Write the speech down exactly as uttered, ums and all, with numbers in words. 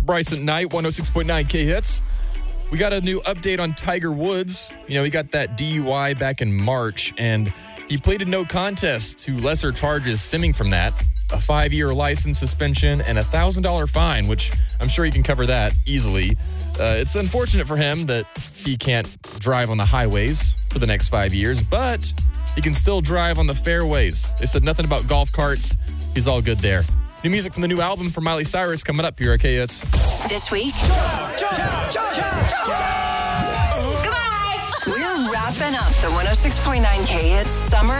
Bryson Knight, one oh six point nine K-Hits. We got a new update on Tiger Woods. You know, he got that D U I back in March, and he pleaded no contest to lesser charges stemming from that. A five-year license suspension and a one thousand dollars fine, which I'm sure he can cover that easily. Uh, it's unfortunate for him that he can't drive on the highways for the next five years, but he can still drive on the fairways. They said nothing about golf carts. He's all good there. New music from the new album from Miley Cyrus coming up here at K-Hits. This week, Goodbye. we're wrapping up the one oh six point nine K-Hits Summer